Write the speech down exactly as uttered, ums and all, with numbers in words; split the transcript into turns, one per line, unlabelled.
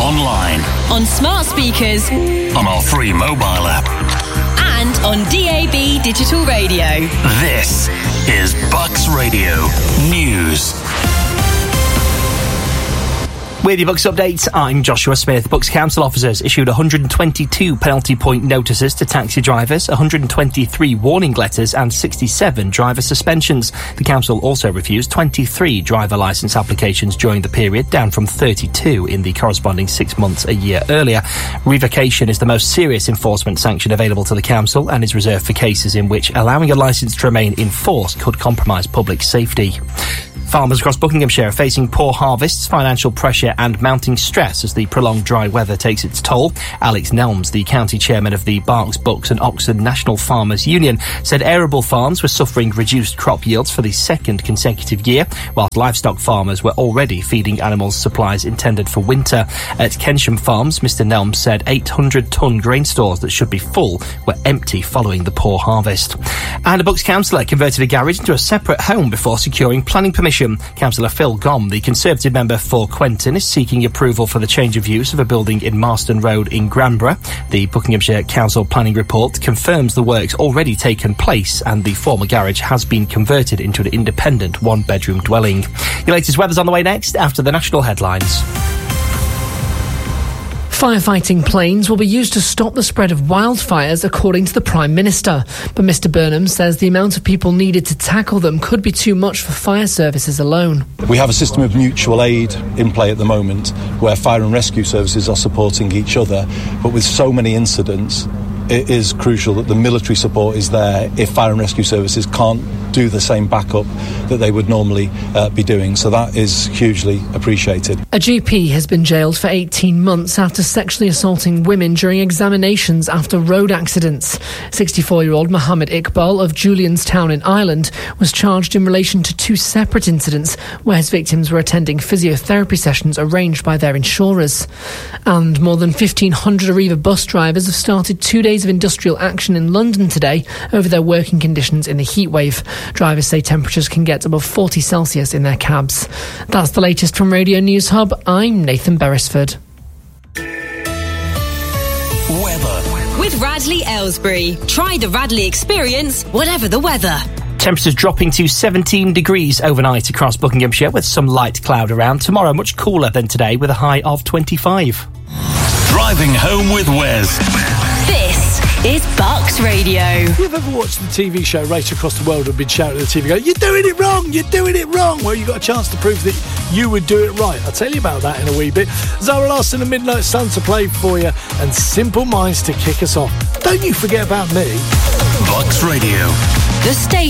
online,
on smart speakers,
on our free mobile app,
and on D A B digital radio.
This is Bucks Radio News.
With your Bucks updates, I'm Joshua Smith. Bucks council officers issued one hundred twenty-two penalty point notices to taxi drivers, one hundred twenty-three warning letters and sixty-seven driver suspensions. The council also refused twenty-three driver licence applications during the period, down from thirty-two in the corresponding six months a year earlier. Revocation is the most serious enforcement sanction available to the council and is reserved for cases in which allowing a licence to remain in force could compromise public safety. Farmers across Buckinghamshire are facing poor harvests, financial pressure and mounting stress as the prolonged dry weather takes its toll. Alex Nelms, the county chairman of the Berks, Bucks and Oxford National Farmers Union, said arable farms were suffering reduced crop yields for the second consecutive year, whilst livestock farmers were already feeding animals supplies intended for winter. At Kensham Farms, Mr Nelms said eight hundred tonne grain stores that should be full were empty following the poor harvest. And a Bucks councillor converted a garage into a separate home before securing planning permission. Councillor Phil Gomm, the Conservative member for Quentin, is seeking approval for the change of use of a building in Marston Road in Granborough. The Buckinghamshire Council planning report confirms the work's already taken place and the former garage has been converted into an independent one-bedroom dwelling. Your latest weather's on the way next after the national headlines.
Firefighting planes will be used to stop the spread of wildfires, according to the Prime Minister. But Mr Burnham says the amount of people needed to tackle them could be too much for fire services alone.
We have a system of mutual aid in play at the moment where fire and rescue services are supporting each other. But with so many incidents, it is crucial that the military support is there if fire and rescue services can't do the same backup that they would normally uh, be doing. So that is hugely appreciated.
A G P has been jailed for eighteen months after sexually assaulting women during examinations after road accidents. sixty-four-year-old Mohammed Iqbal of Julianstown in Ireland was charged in relation to two separate incidents where his victims were attending physiotherapy sessions arranged by their insurers. And more than fifteen hundred Arriva bus drivers have started two days of industrial action in London today over their working conditions in the heatwave. Drivers say temperatures can get above forty Celsius in their cabs. That's the latest from Radio News Hub. I'm Nathan Beresford.
Weather.
With Radley Aylesbury. Try the Radley experience, whatever the weather.
Temperatures dropping to seventeen degrees overnight across Buckinghamshire with some light cloud around. Tomorrow much cooler than today with a high of twenty-five.
Driving home with Wes.
This is Bucks Radio.
Have you ever watched the T V show Race Across the World and been shouting at the T V, go, "You're doing it wrong, you're doing it wrong"? Well, you got a chance to prove that you would do it right. I'll tell you about that in a wee bit. Zara Larsson and Midnight Sun to play for you, and Simple Minds to kick us off. Don't you forget about me.
Bucks Radio.
The station